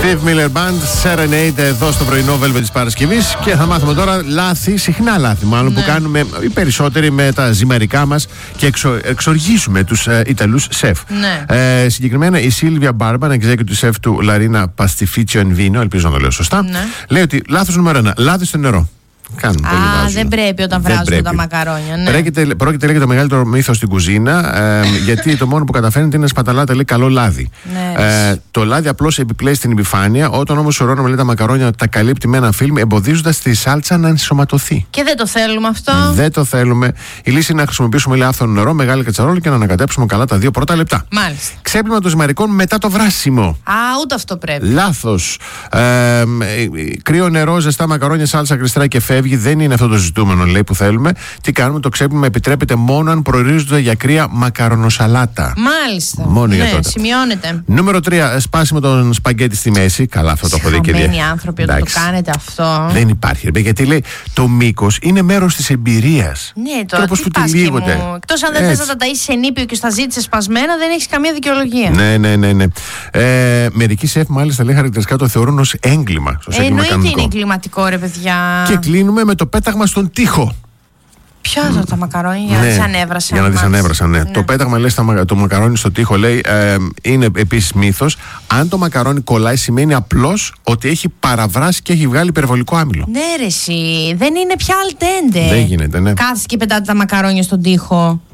Steve Miller Band, Serenade εδώ στο πρωινό Velvet της Παρασκευής. Και θα μάθουμε τώρα λάθη, συχνά λάθη μάλλον, που κάνουμε οι περισσότεροι με τα ζυμαρικά μας και εξοργήσουμε τους Ιταλούς σεφ. Συγκεκριμένα η Σίλβια Μπάρμπαν, executive chef του Λαρίνα Παστιφίτσιο εν Βίνο, ελπίζω να το λέω σωστά, λέει ότι λάθος νούμερο 1, λάδι στο νερό. Δεν πρέπει όταν βράζουν τα μακαρόνια. Ναι. Πρόκειται λέει για το μεγαλύτερο μύθο στην κουζίνα, γιατί το μόνο που καταφέρνετε είναι να σπαταλάτε λέει καλό λάδι. Το λάδι απλώς επιπλέει στην επιφάνεια, όταν όμως σωρώνουμε λέει τα μακαρόνια τα καλύπτει με ένα φιλμ, εμποδίζοντας τη σάλτσα να ενσωματωθεί. Και δεν το θέλουμε αυτό. Δεν το θέλουμε. Η λύση είναι να χρησιμοποιήσουμε λέει άφθονο νερό, μεγάλη κατσαρόλα και να ανακατέψουμε καλά τα 2 πρώτα λεπτά. Μάλιστα. Ξέπλυμα των ζυμαρικών μετά το βράσιμο. Ούτε αυτό πρέπει. Λάθος. Κρύο νερό, ζεστά μακαρόνια, σάλτσα, κρυστρά και φεύγει. Δεν είναι αυτό το ζητούμενο, λέει, που θέλουμε. Τι κάνουμε, το ξέπλυμα επιτρέπεται μόνο αν προορίζονται για κρύα μακαρονοσαλάτα. Μάλιστα. Μόνο για τότε. Σημειώνεται. Νούμερο 3. Σπάσιμο των σπαγκέτι στη μέση. Καλά, αυτό το έχω δει και δει. Συγχαμένοι άνθρωποι όταν το κάνετε αυτό. Δεν υπάρχει. Γιατί λέει το μήκος είναι μέρος της εμπειρίας. Ναι, τώρα τρόπος που τυλίγονται. Εκτός αν δεν θες να τα ταΐσεις σε νήπιο και στα ζήτησες σπασμένα, δεν έχεις καμία δικαιολογία. Ναι. Μερικοί σεφ μάλιστα λέει χαρακτηριστικά το θεωρούν ως έγκλημα. Εννοείται είναι εγκληματικό, ρε παιδιά. Και κλείνουμε με το πέταγμα στον τοίχο. Ποια τα μακαρόνια για να τις ανέβρασαν. Για να τις ανέβρασαν, ναι. Το πέταγμα λέει το μακαρόνι στο τοίχο λέει είναι επίσης μύθος. Αν το μακαρόνι κολλάει, σημαίνει απλώς ότι έχει παραβράσει και έχει βγάλει υπερβολικό άμυλο. Ναι, ρε εσύ. Δεν είναι πια αλτέντε. Δεν γίνεται, ναι. Κάθεσαι και πετάτε τα μακαρόνια στον τοίχο.